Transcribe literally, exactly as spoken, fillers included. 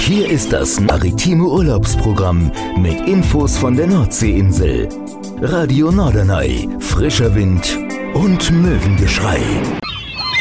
Hier ist das maritime Urlaubsprogramm mit Infos von der Nordseeinsel. Radio Norderney, frischer Wind und Möwengeschrei.